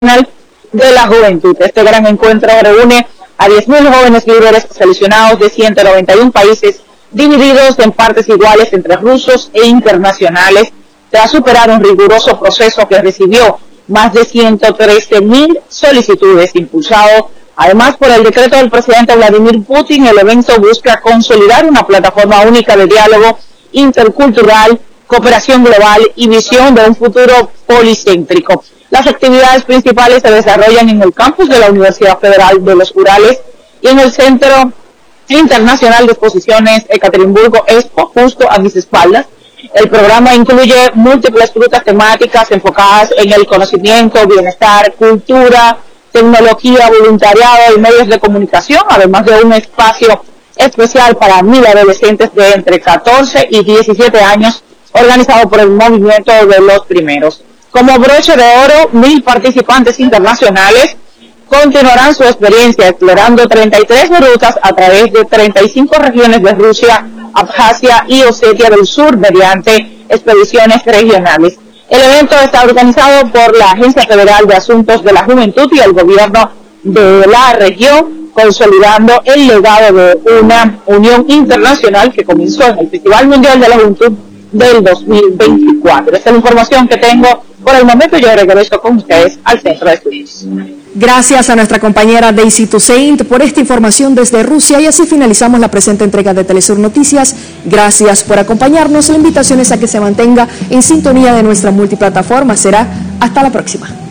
de la Juventud. Este gran encuentro reúne a 10.000 jóvenes líderes seleccionados de 191 países, divididos en partes iguales entre rusos e internacionales, tras superar un riguroso proceso que recibió más de 113.000 solicitudes, impulsado además por el decreto del presidente Vladimir Putin. El evento busca consolidar una plataforma única de diálogo intercultural, cooperación global y visión de un futuro policéntrico. Las actividades principales se desarrollan en el campus de la Universidad Federal de los Urales y en el Centro Internacional de Exposiciones Ekaterimburgo Expo, justo a mis espaldas. El programa incluye múltiples rutas temáticas enfocadas en el conocimiento, bienestar, cultura, tecnología, voluntariado y medios de comunicación, además de un espacio especial para 1.000 adolescentes de entre 14 y 17 años, organizado por el Movimiento de los Primeros. Como broche de oro, 1.000 participantes internacionales continuarán su experiencia explorando 33 rutas a través de 35 regiones de Rusia, Abjasia y Osetia del Sur mediante expediciones regionales. El evento está organizado por la Agencia Federal de Asuntos de la Juventud y el gobierno de la región, consolidando el legado de una unión internacional que comenzó en el Festival Mundial de la Juventud del 2024. Esta es la información que tengo por el momento. Yo regreso con ustedes al Centro de Estudios. Gracias a nuestra compañera Daisy Toussaint por esta información desde Rusia, y así finalizamos la presente entrega de Telesur Noticias. Gracias por acompañarnos. La invitación es a que se mantenga en sintonía de nuestra multiplataforma. Será hasta la próxima.